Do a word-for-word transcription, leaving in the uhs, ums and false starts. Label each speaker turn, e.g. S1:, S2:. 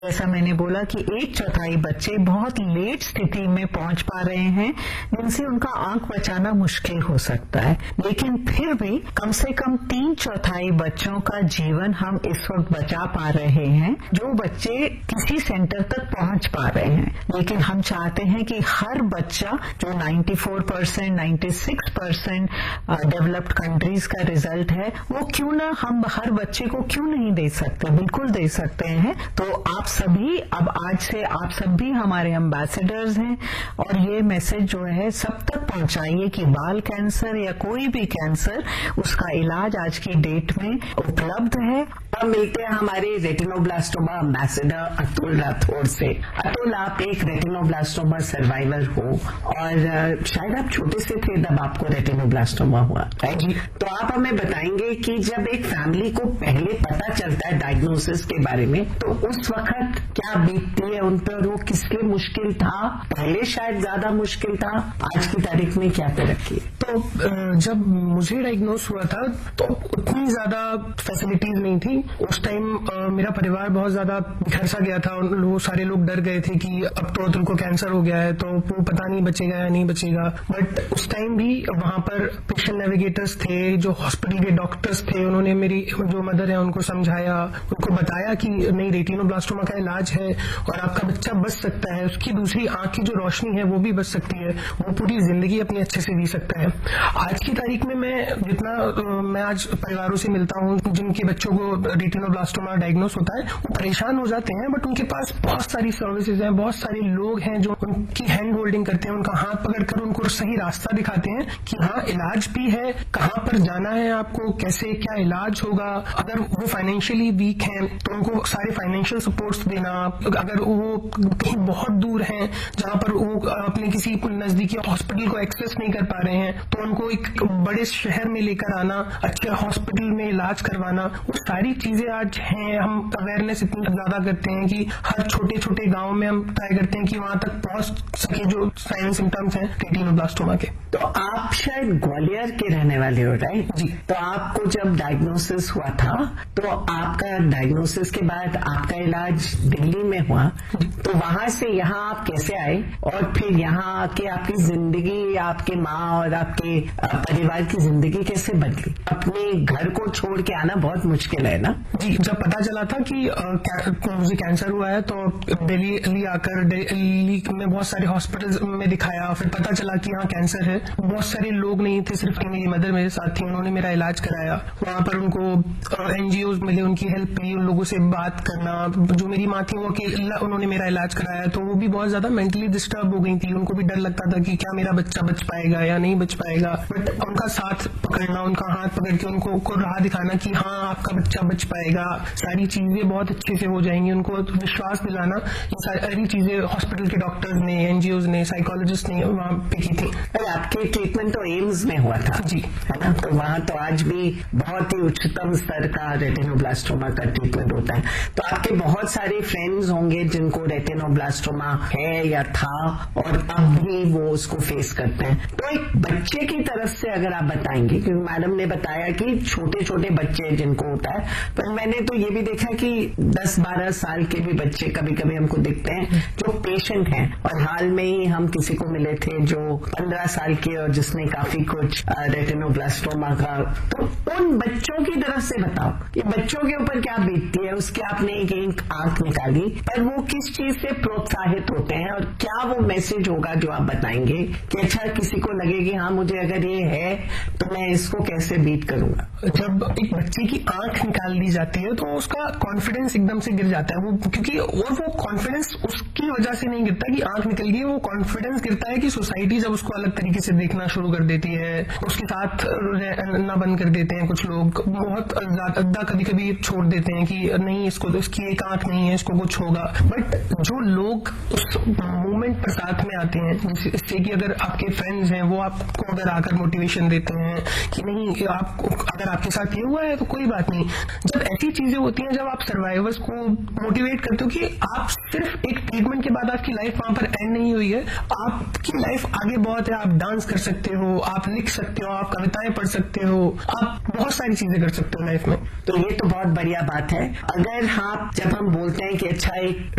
S1: जैसा मैंने बोला कि एक चौथाई बच्चे बहुत लेट स्थिति में पहुंच पा रहे हैं जिनसे उनका आंख बचाना मुश्किल हो सकता है, लेकिन फिर भी कम से कम तीन चौथाई बच्चों का जीवन हम इस वक्त बचा पा रहे हैं जो बच्चे किसी सेंटर तक पहुंच पा रहे हैं। लेकिन हम चाहते हैं कि हर बच्चा जो चौरानवे परसेंट, छियानवे परसेंट डेवलप्ड कंट्रीज का रिजल्ट है वो क्यों ना हम हर बच्चे को क्यों नहीं दे सकते, बिल्कुल दे सकते हैं। तो आप सभी अब आज से आप सब भी हमारे एम्बेसडर्स हैं और ये मैसेज जो है सब तक पहुंचाइए कि बाल कैंसर या कोई भी कैंसर उसका इलाज आज की डेट में उपलब्ध है।
S2: अब मिलते हैं हमारे रेटिनोब्लास्टोमा एम्बेसडर अतुल राठौर से। अतुल, आप एक रेटिनोब्लास्टोमा सर्वाइवर हो और शायद आप छोटे से थे तब आपको रेटिनोब्लास्टोमा हुआ, राइट? तो आप हमें बताएंगे कि जब एक फैमिली को पहले पता चलता है डायग्नोसिस के बारे में तो उस वक्त क्या बीतती है उन पर, वो किस लिए मुश्किल था, पहले शायद ज्यादा मुश्किल था, आज की तारीख में क्या तरक्की है?
S3: तो जब मुझे डायग्नोस हुआ था तो उतनी ज्यादा फैसिलिटीज नहीं थी। उस टाइम मेरा परिवार बहुत ज्यादा बिखर सा गया था, वो सारे लोग डर गए थे कि अब तो तुमको कैंसर हो गया है तो वो पता नहीं बचेगा या नहीं बचेगा। बट उस टाइम भी वहां पर पेशेंट नेविगेटर्स थे, जो हॉस्पिटल के डॉक्टर्स थे, उन्होंने मेरी जो मदर है उनको समझाया, उनको बताया कि नहीं रेटिनोब्लास्टोमा का इलाज है और आपका बच्चा बच सकता है, उसकी दूसरी आंख की जो रोशनी है वो भी बच सकती है, वो पूरी जिंदगी अपनी अच्छे से जी सकता है। आज की तारीख में मैं जितना मैं आज परिवारों से मिलता हूँ जिनके बच्चों को रेटिनोब्लास्टोमा डायग्नोस होता है वो परेशान हो जाते हैं, बट उनके पास बहुत सारी सर्विसेज हैं, बहुत सारे लोग हैं जो उनकी हैंड होल्डिंग करते हैं, उनका हाथ पकड़कर उनको सही रास्ता दिखाते हैं कि हाँ इलाज भी है, कहाँ पर जाना है आपको, कैसे क्या इलाज होगा। अगर वो फाइनेंशियली वीक हैं तो उनको सारे फाइनेंशियल सपोर्ट्स देना, अगर वो कहीं बहुत दूर हैं जहां पर वो अपने किसी नजदीकी हॉस्पिटल को एक्सेस नहीं कर पा रहे हैं तो उनको एक बड़े शहर में लेकर आना, अच्छे हॉस्पिटल में इलाज करवाना, वो सारी चीजें आज हैं। हम अवेयरनेस इतनी ज्यादा करते हैं कि हर छोटे छोटे गांव में हम ट्राई करते हैं कि वहां तक पहुंच सके जो साइन सिम्टम्स हैं रेटिनोब्लास्टोमा के।
S2: तो आप शायद ग्वालियर के रहने वाले हो, राइट?
S3: जी।
S2: तो आपको जब डायग्नोसिस हुआ था तो आपका डायग्नोसिस के बाद आपका इलाज दिल्ली में हुआ, तो वहां से यहाँ आप कैसे आए और फिर यहाँ आके आपकी जिंदगी, आपके माँ और आपके परिवार की जिंदगी कैसे बदली? अपने घर को छोड़ के आना बहुत मुश्किल है ना?
S3: जी, जब पता चला था कि मुझे कैंसर हुआ है तो दिल्ली आकर दिल्ली में बहुत सारे हॉस्पिटल्स में दिखाया, फिर पता चला कि हाँ कैंसर है। बहुत सारे लोग नहीं थे, सिर्फ मेरी मदर मेरे साथ थी, उन्होंने मेरा इलाज कराया। वहां पर उनको एनजीओ मिले, उनकी हेल्प ली, उन लोगों से बात करना। जो मेरी माँ थी वो अकेला उन्होंने मेरा इलाज कराया तो वो भी बहुत ज्यादा मेंटली डिस्टर्ब हो गई थी, उनको भी डर लगता था कि क्या मेरा बच्चा बच पाएगा या नहीं बच पाएगा। बट उनका साथ पकड़ना, उनका हाथ पकड़ के उनको को राह दिखाना कि हाँ आपका बच्चा बच पाएगा, सारी चीजें बहुत अच्छे से हो जाएंगी, उनको विश्वास दिलाना, ये सारी चीजें हॉस्पिटल के डॉक्टर्स ने, एनजीओ ने, साइकोलॉजिस्ट ने वहां पे की थी।
S2: अरे आपके ट्रीटमेंट तो एम्स में हुआ था
S3: जी,
S2: है ना? तो वहां तो आज भी बहुत ही उच्चतम स्तर का रेटिनोब्लास्टोमा का ट्रीटमेंट होता है। तो आपके बहुत सारे फ्रेंड्स होंगे जिनको रेटिनोब्लास्टोमा है या था और अब भी वो उसको फेस करते हैं। तो एक बच्चे की तरफ से अगर आप बताएंगे, क्योंकि मैडम ने बताया कि छोटे छोटे बच्चे जिनको होता है, पर मैंने तो ये भी देखा कि दस बारह साल के भी बच्चे कभी कभी हमको दिखते हैं जो पेशेंट हैं। और हाल में ही हम किसी को मिले थे जो पंद्रह साल के और जिसने काफी कुछ रेटिनोब्लास्टोमा का। तो उन बच्चों की तरफ से बताओ कि बच्चों के ऊपर क्या बीतती है, उसके आपने एक एक आंख निकाली, पर वो किस चीज से प्रोत्साहित होते हैं और क्या वो मैसेज होगा जो आप बताएंगे कि अच्छा किसी को लगे कि हाँ मुझे अगर ये है तो मैं इसको कैसे बीट करूंगा?
S3: जब एक बच्चे की आंख निकाल दी जाती है तो उसका कॉन्फिडेंस एकदम से गिर जाता है, वो क्योंकि और वो कॉन्फिडेंस उसकी वजह से नहीं गिरता कि आंख निकल गई, वो कॉन्फिडेंस गिरता है कि सोसाइटी जब उसको अलग तरीके से देखना शुरू कर देती है, उसके साथ रहना बंद कर देते हैं कुछ लोग, बहुत ज्यादा कभी कभी छोड़ देते हैं कि नहीं इसको इसकी एक आंख नहीं है, इसको कुछ होगा। बट जो लोग उस मूवमेंट पर साथ में आते हैं, इससे कि अगर आपके फ्रेंड्स हैं वो आपको अगर आकर मोटिवेशन देते हैं कि नहीं आप अगर आपके साथ ये हुआ है तो कोई बात नहीं, जब ऐसी चीजें होती हैं, जब आप सर्वाइवर्स को मोटिवेट करते हो कि आप सिर्फ एक ट्रीटमेंट के बाद आपकी लाइफ वहां पर एंड नहीं हुई है, आपकी लाइफ आगे बहुत है। आप डांस कर सकते हो, आप लिख सकते हो, आप कविताएं पढ़ सकते हो, आप बहुत सारी चीजें कर सकते हो लाइफ में।
S2: तो ये तो बहुत बढ़िया बात है। अगर आप, जब हम बोलते हैं कि अच्छा एक